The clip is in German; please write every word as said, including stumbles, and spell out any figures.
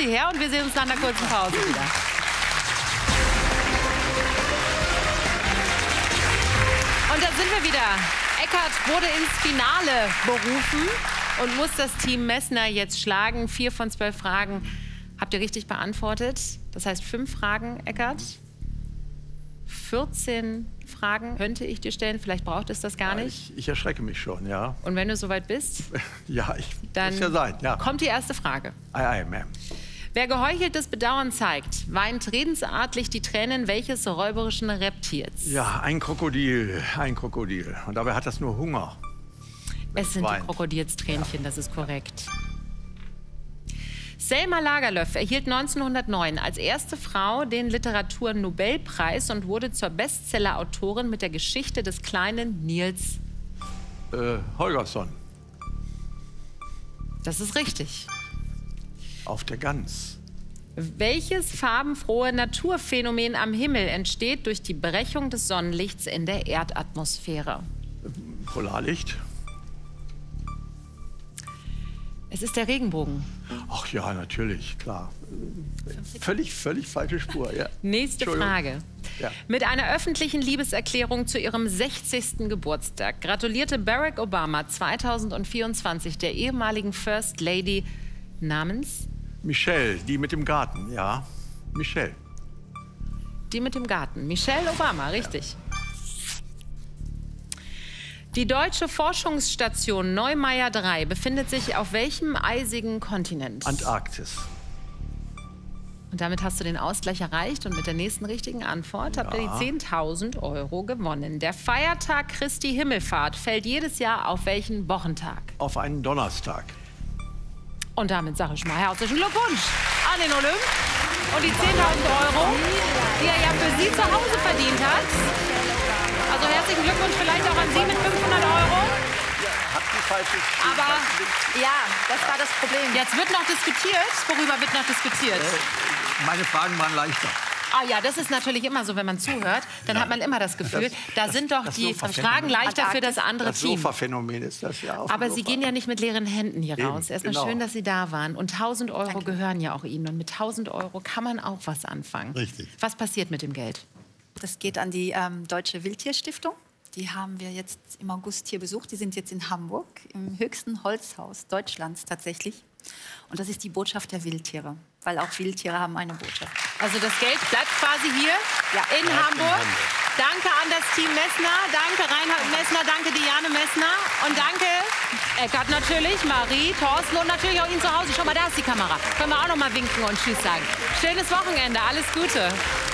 sie her und wir sehen uns nach einer kurzen Pause wieder. Und da sind wir wieder. Eckart wurde ins Finale berufen und muss das Team Messner jetzt schlagen. Vier von zwölf Fragen habt ihr richtig beantwortet. Das heißt fünf Fragen, Eckart. vierzehn Fragen könnte ich dir stellen. Vielleicht braucht es das gar ja, nicht. Ich, ich erschrecke mich schon, ja. Und wenn du soweit bist, ja, ich dann muss ja sein, ja. Kommt die erste Frage. Ei, ei, Ma'am. Wer geheucheltes Bedauern zeigt, weint redensartlich die Tränen welches räuberischen Reptils? Ja, ein Krokodil, ein Krokodil. Und dabei hat das nur Hunger. Es sind weint. die Krokodilstränchen, Ja. das ist korrekt. Selma Lagerlöf erhielt neunzehnhundertneun als erste Frau den Literaturnobelpreis und wurde zur Bestsellerautorin mit der Geschichte des kleinen Nils. Äh, Holgersson. Das ist richtig. Auf der Gans. Welches farbenfrohe Naturphänomen am Himmel entsteht durch die Brechung des Sonnenlichts in der Erdatmosphäre? Polarlicht. Es ist der Regenbogen. Ach ja, natürlich, klar. Völlig, völlig falsche Spur, ja. Nächste Frage. Ja. Mit einer öffentlichen Liebeserklärung zu ihrem sechzigsten Geburtstag gratulierte Barack Obama zweitausendvierundzwanzig der ehemaligen First Lady namens? Michelle, die mit dem Garten, ja. Michelle. Die mit dem Garten. Michelle Obama, richtig. Ja. Die deutsche Forschungsstation Neumeier drei befindet sich auf welchem eisigen Kontinent? Antarktis. Und damit hast du den Ausgleich erreicht und mit der nächsten richtigen Antwort ja. habt ihr die zehntausend Euro gewonnen. Der Feiertag Christi Himmelfahrt fällt jedes Jahr auf welchen Wochentag? Auf einen Donnerstag. Und damit sage ich mal herzlichen Glückwunsch an den Olymp und die zehntausend Euro, die er ja für Sie zu Hause verdient hat. Also herzlichen Glückwunsch vielleicht auch an Sie mit fünfhundert Euro. Aber ja, das war das Problem. Jetzt wird noch diskutiert. Worüber wird noch diskutiert? Meine Fragen waren leichter. Ah ja, das ist natürlich immer so, wenn man zuhört, dann ja. hat man immer das Gefühl, das, da sind doch die Fragen leichter für das andere das Team. Das Sofa-Phänomen ist das ja auch. Aber Sie gehen ja nicht mit leeren Händen hier Eben, raus. Erstmal genau. schön, dass Sie da waren. Und tausend Euro Danke. gehören ja auch Ihnen. Und mit tausend Euro kann man auch was anfangen. Richtig. Was passiert mit dem Geld? Das geht an die ähm, Deutsche Wildtierstiftung. Die haben wir jetzt im August hier besucht. Die sind jetzt in Hamburg, im höchsten Holzhaus Deutschlands tatsächlich. Und das ist die Botschaft der Wildtiere, weil auch Wildtiere haben eine Botschaft. Also das Geld bleibt quasi hier ja. in, bleibt Hamburg. in Hamburg. Danke an das Team Messner, danke Reinhard Messner, danke Diane Messner und danke Eckart natürlich, Marie, Thorsten und natürlich auch Ihnen zu Hause. Schau mal, da ist die Kamera. Können wir auch noch mal winken und Tschüss sagen. Schönes Wochenende, alles Gute.